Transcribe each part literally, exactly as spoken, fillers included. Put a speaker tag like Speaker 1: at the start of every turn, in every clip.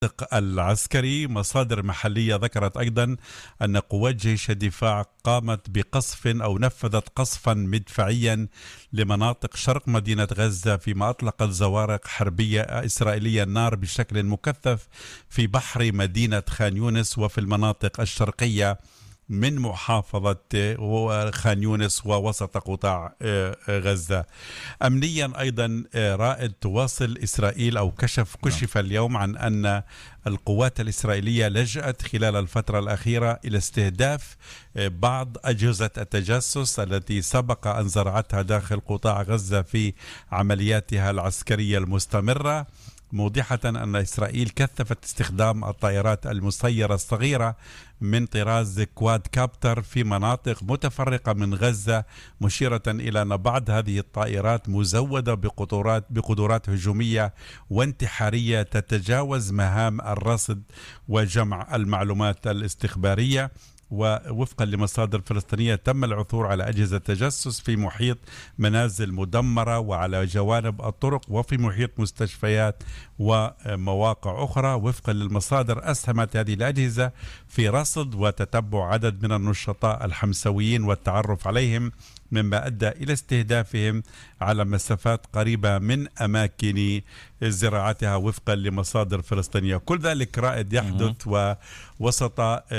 Speaker 1: العسكري. مصادر محلية ذكرت أيضا أن قوات جيش الدفاع قامت بقصف أو نفذت قصفا مدفعيا لمناطق شرق مدينة غزة، فيما أطلقت زوارق حربية إسرائيلية النار بشكل مكثف في بحر مدينة خان يونس وفي المناطق الشرقية من محافظة خان يونس ووسط قطاع غزة. أمنيا أيضا رائد تواصل إسرائيل أو كشف كشف اليوم عن أن القوات الإسرائيلية لجأت خلال الفترة الأخيرة إلى استهداف بعض أجهزة التجسس التي سبق أن زرعتها داخل قطاع غزة في عملياتها العسكرية المستمرة، موضحة أن إسرائيل كثفت استخدام الطائرات المسيرة الصغيرة من طراز كواد كابتر في مناطق متفرقة من غزة، مشيرة إلى أن بعض هذه الطائرات مزودة بقدرات بقدرات هجومية وانتحارية تتجاوز مهام الرصد وجمع المعلومات الاستخبارية. ووفقا لمصادر فلسطينية تم العثور على أجهزة تجسس في محيط منازل مدمرة وعلى جوانب الطرق وفي محيط مستشفيات ومواقع أخرى. وفقا للمصادر أسهمت هذه الأجهزة في رصد وتتبع عدد من النشطاء الحمسويين والتعرف عليهم، مما أدى إلى استهدافهم على مسافات قريبة من أماكن زراعتها وفقا لمصادر فلسطينية. كل ذلك رائد يحدث ووسط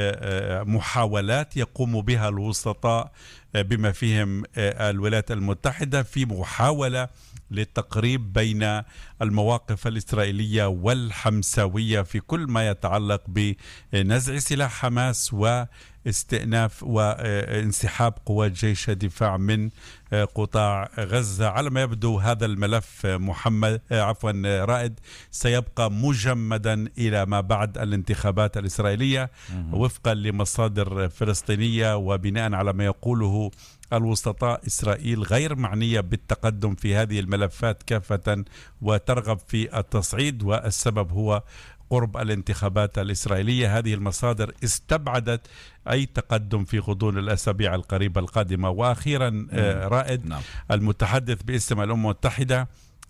Speaker 1: محاولات يقوم بها الوسطاء بما فيهم الولايات المتحدة في محاولة للتقريب بين المواقف الإسرائيلية والحمساوية في كل ما يتعلق بنزع سلاح حماس واستئناف وانسحاب قوات جيش الدفاع من قطاع غزة. على ما يبدو هذا الملف محمد عفوا رائد سيبقى مجمدا إلى ما بعد الانتخابات الإسرائيلية وفقا لمصادر فلسطينية، وبناء على ما يقوله الوسطاء إسرائيل غير معنية بالتقدم في هذه الملفات كافة وترغب في التصعيد، والسبب هو قرب الانتخابات الإسرائيلية. هذه المصادر استبعدت أي تقدم في غضون الأسابيع القريبة القادمة. وأخيرا رائد نعم. المتحدث باسم الأمم المتحدة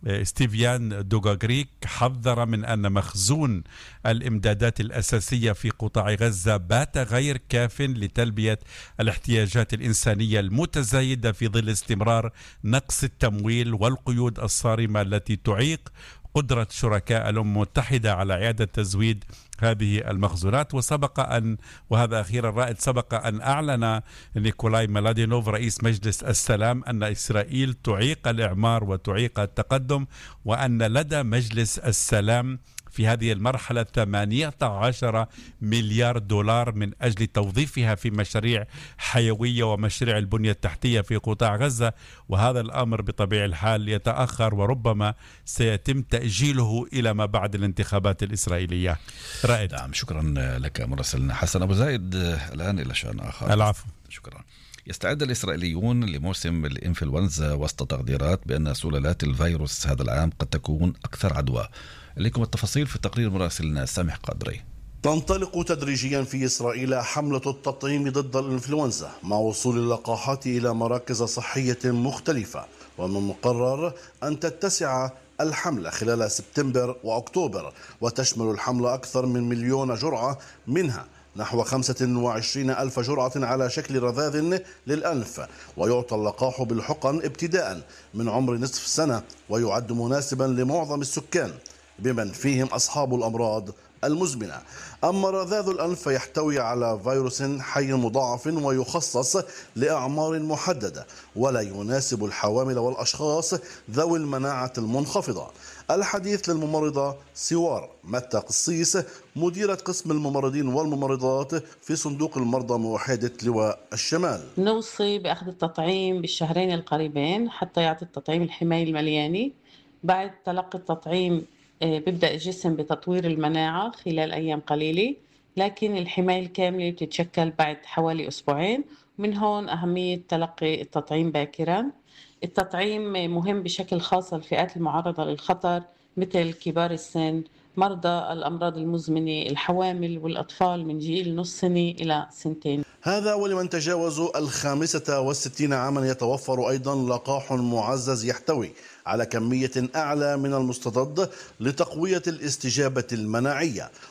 Speaker 1: ستيفيان دوغاغريك حذر من أن مخزون الإمدادات الأساسية في قطاع غزة بات غير كاف لتلبية الاحتياجات الإنسانية المتزايدة في ظل استمرار نقص التمويل والقيود الصارمة التي تعيق قدرة شركاء الأمم المتحدة على إعادة تزويد هذه المخزونات. وسبق أن وهذا أخيرا رائد سبق أن أعلن نيكولاي ميلادينوف رئيس مجلس السلام أن إسرائيل تعيق الإعمار وتعيق التقدم، وأن لدى مجلس السلام في هذه المرحلة ثمانية عشر مليار دولار من أجل توظيفها في مشاريع حيوية ومشاريع البنية التحتية في قطاع غزة، وهذا الأمر بطبيعة الحال يتأخر وربما سيتم تأجيله إلى ما بعد الانتخابات الإسرائيلية. رائد.
Speaker 2: نعم شكرا لك مراسلنا حسن أبو زايد. الآن إلى شأن آخر.
Speaker 1: العفو.
Speaker 2: شكرا. يستعد الإسرائيليون لموسم الإنفلونزا وسط تقديرات بأن سلالات الفيروس هذا العام قد تكون أكثر عدوى. إليكم التفاصيل في تقرير مراسلنا سامح قادري.
Speaker 3: تنطلق تدريجيا في إسرائيل حملة التطعيم ضد الإنفلونزا مع وصول اللقاحات إلى مراكز صحية مختلفة، ومن المقرر أن تتسع الحملة خلال سبتمبر وأكتوبر، وتشمل الحملة أكثر من مليون جرعة، منها نحو خمسة وعشرين ألف جرعة على شكل رذاذ للأنف، ويعطى اللقاح بالحقن ابتداء من عمر نصف سنة، ويعد مناسبا لمعظم السكان بمن فيهم أصحاب الأمراض المزمنة. أما رذاذ الأنف يحتوي على فيروس حي مضاعف ويخصص لأعمار محددة، ولا يناسب الحوامل والأشخاص ذوي المناعة المنخفضة. الحديث للممرضة سوار متى قصيص مديرة قسم الممرضين والممرضات في صندوق المرضى موحدة لواء الشمال.
Speaker 4: نوصي بأخذ التطعيم بالشهرين القريبين حتى يعطي التطعيم الحماية الملياني. بعد تلقي التطعيم بيبدأ الجسم بتطوير المناعة خلال أيام قليلة، لكن الحماية الكاملة بتتشكل بعد حوالي أسبوعين. من هون أهمية تلقي التطعيم باكرا. التطعيم مهم بشكل خاص للفئات المعرضة للخطر مثل كبار السن مرضى الأمراض المزمنة، الحوامل والأطفال من جيل نص سنة إلى سنتين.
Speaker 3: هذا ولمن تجاوزوا الخامسة والستين عاما يتوفر أيضا لقاح معزز يحتوي على كمية أعلى من المستضد لتقوية الاستجابة المناعية،